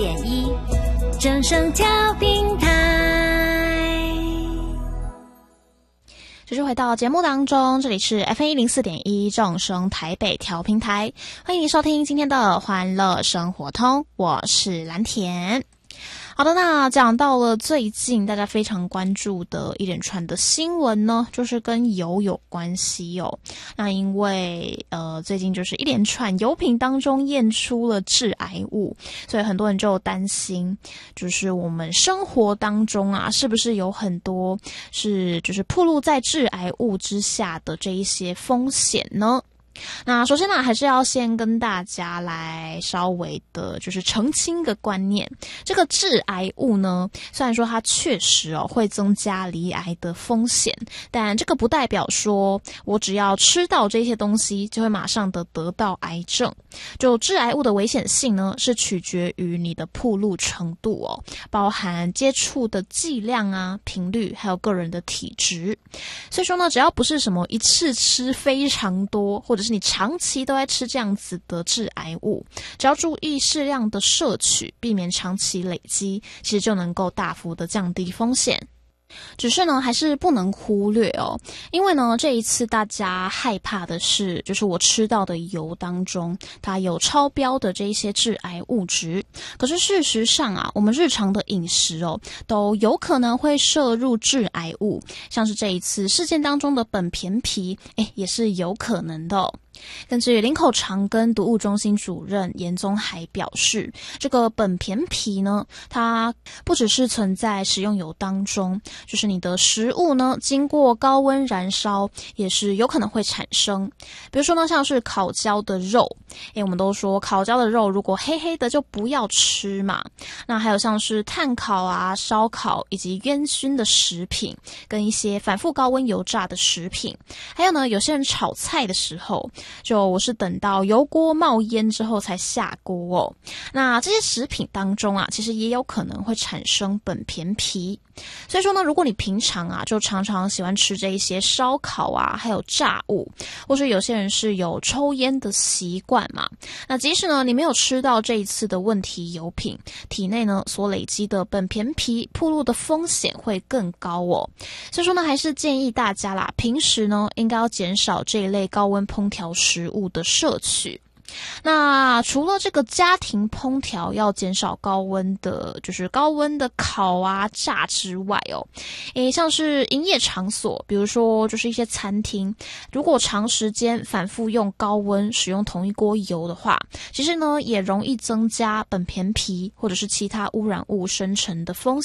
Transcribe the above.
104.1正声调频台。继续回到节目当中，这里是 FM104.1正声台北调频台，欢迎您收听今天的欢乐生活通，我是蓝田。好的，那讲到了最近大家非常关注的一连串的新闻呢，就是跟油有关系哦。那因为最近就是一连串油品当中验出了致癌物，所以很多人就担心，就是我们生活当中啊，是不是有很多是就是暴露在致癌物之下的这一些风险呢？那首先呢，还是要先跟大家来稍微的就是澄清个观念，这个致癌物呢，虽然说它确实会增加罹癌的风险，但这个不代表说我只要吃到这些东西就会马上的得到癌症。就致癌物的危险性呢，是取决于你的暴露程度哦，包含接触的剂量啊、频率，还有个人的体质。所以说呢，只要不是什么一次吃非常多，或者是你长期都在吃这样子的致癌物，只要注意适量的摄取，避免长期累积，其实就能够大幅的降低风险。只是呢，还是不能忽略哦，因为呢，这一次大家害怕的是，就是我吃到的油当中，它有超标的这一些致癌物质。可是事实上啊，我们日常的饮食哦，都有可能会摄入致癌物，像是这一次事件当中的苯醅醯，也是有可能的哦。根据林口长庚毒物中心主任严宗海表示，这个苯醅醯呢，它不只是存在食用油当中，就是你的食物呢，经过高温燃烧也是有可能会产生。比如说呢，像是烤焦的肉，我们都说烤焦的肉如果黑黑的就不要吃嘛。那还有像是炭烤啊、烧烤以及烟熏的食品，跟一些反复高温油炸的食品，还有呢，有些人炒菜的时候，我是等到油锅冒烟之后才下锅哦。那这些食品当中啊，其实也有可能会产生苯醅醯。所以说呢，如果你平常啊就常常喜欢吃这一些烧烤啊，还有炸物，或是有些人是有抽烟的习惯嘛，那即使呢你没有吃到这一次的问题油品，体内呢所累积的苯醅醯暴露的风险会更高哦。所以说呢，还是建议大家啦，平时呢应该要减少这一类高温烹调食物的摄取。那除了这个家庭烹调要减少高温的，就是高温的烤啊、炸之外哦，像是营业场所，比如说就是一些餐厅，如果长时间反复用高温使用同一锅油的话，其实呢也容易增加苯醅醯或者是其他污染物生成的风险。